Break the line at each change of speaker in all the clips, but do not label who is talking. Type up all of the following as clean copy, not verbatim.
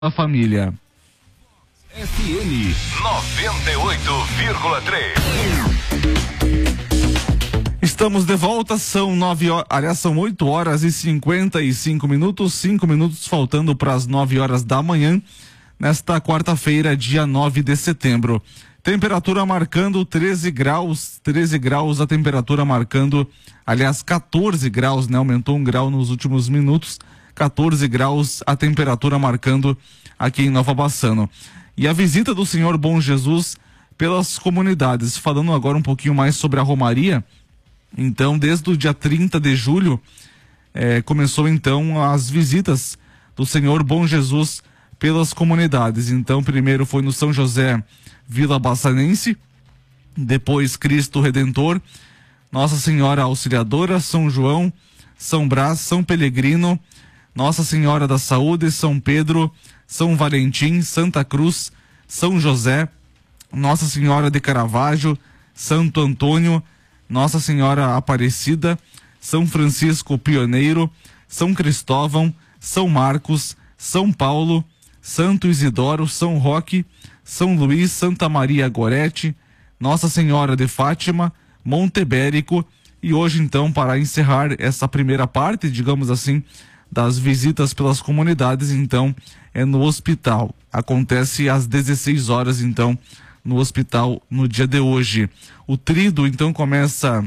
a família.
FM 98,3.
Estamos de volta, são 8 horas e 55 minutos, 5 minutos faltando para as 9 horas da manhã, nesta quarta-feira, dia 9 de setembro. Temperatura marcando 13 graus a temperatura marcando, aliás, 14 graus, né? Aumentou 1 grau nos últimos minutos, 14 graus a temperatura marcando aqui em Nova Bassano. E a visita do Senhor Bom Jesus pelas comunidades, falando agora um pouquinho mais sobre a Romaria. Então, desde o dia 30 de julho, começou então as visitas do Senhor Bom Jesus pelas comunidades. Então, primeiro foi no São José Vila Bassanense, depois Cristo Redentor, Nossa Senhora Auxiliadora, São João, São Brás, São Pelegrino, Nossa Senhora da Saúde, São Pedro, São Valentim, Santa Cruz, São José, Nossa Senhora de Caravaggio, Santo Antônio, Nossa Senhora Aparecida, São Francisco Pioneiro, São Cristóvão, São Marcos, São Paulo, Santo Isidoro, São Roque, São Luís, Santa Maria Gorete, Nossa Senhora de Fátima, Montebérico, e hoje então, para encerrar essa primeira parte, digamos assim, das visitas pelas comunidades, então é no hospital. Acontece às 16 horas então no hospital no dia de hoje. O tríduo então começa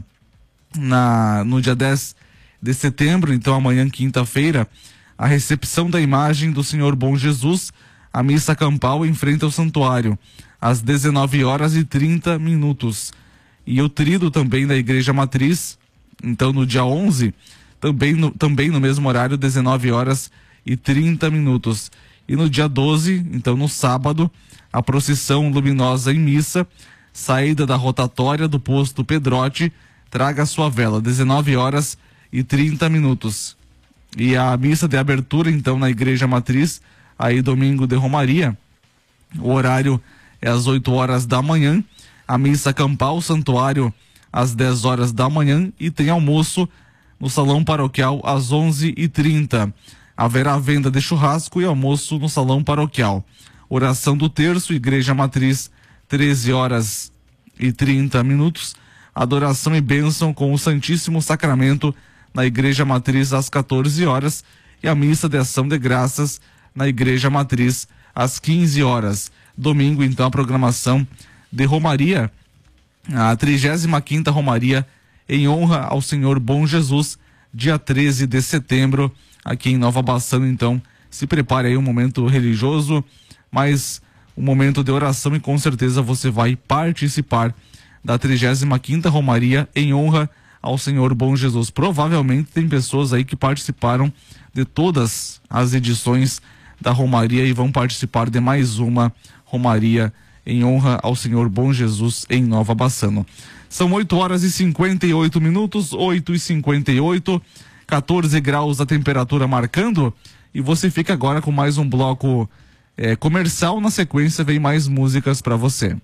no dia 10 de setembro, então amanhã, quinta-feira, a recepção da imagem do Senhor Bom Jesus, a missa campal em frente ao santuário, às 19 horas e 30 minutos. E o tríduo também da Igreja Matriz, então no dia 11, também no mesmo horário, 19 horas e 30 minutos. E no dia 12, então no sábado, a procissão luminosa em missa, saída da rotatória do posto Pedrote, traga sua vela, 19 horas e 30 minutos. E a missa de abertura, então, na Igreja Matriz, aí domingo de Romaria, o horário é às 8 horas da manhã, a missa campal, santuário, às 10 horas da manhã, e tem almoço no salão paroquial às 11h30. Haverá venda de churrasco e almoço no salão paroquial. Oração do terço, Igreja Matriz, 13 horas e 30 minutos. Adoração e bênção com o Santíssimo Sacramento na Igreja Matriz às 14 horas. E a missa de ação de graças na Igreja Matriz às 15 horas. Domingo, então, a programação de Romaria, a 35ª Romaria em honra ao Senhor Bom Jesus, dia 13 de setembro, aqui em Nova Bassano. Então, se prepare aí um momento religioso, mas um momento de oração, e com certeza você vai participar da 35ª Romaria em honra ao Senhor Bom Jesus. Provavelmente tem pessoas aí que participaram de todas as edições da Romaria e vão participar de mais uma Romaria em honra ao Senhor Bom Jesus em Nova Bassano. São 8 horas e 58 minutos, 8h58, 14 graus a temperatura marcando, e você fica agora com mais um bloco comercial. Na sequência vem mais músicas para você.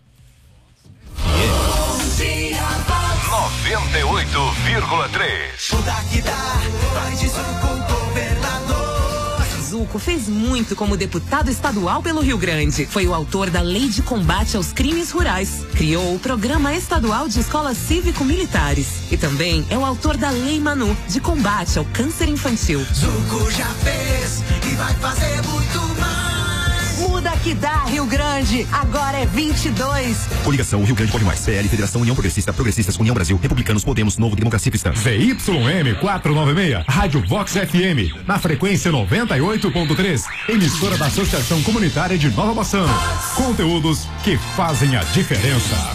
98,3.
O daqui dá, vai de Zuco, governador.
Zuco fez muito como deputado estadual pelo Rio Grande. Foi o autor da Lei de Combate aos Crimes Rurais. Criou o Programa Estadual de Escolas Cívico-Militares. E também é o autor da Lei Manu, de combate ao câncer infantil.
Zuco já fez e vai fazer muito mais.
Muda que dá, Rio Grande. Agora é 22.
Coligação Rio Grande Corre Mais, PL, Federação União Progressista, Progressistas, União Brasil, Republicanos, Podemos, Novo, Democracia Cristã.
ZYM 496, Rádio Vox FM, na frequência 98.3, emissora da Associação Comunitária de Nova Bassano. Conteúdos que fazem a diferença.